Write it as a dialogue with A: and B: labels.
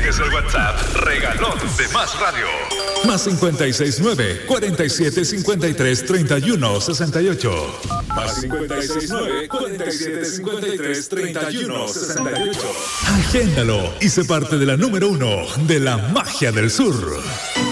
A: agregues el WhatsApp Regalón de Más Radio.
B: Más 569-4753-3168. Más 569-4753-3168. Agéndalo y sé parte de la número 1 de la magia del sur.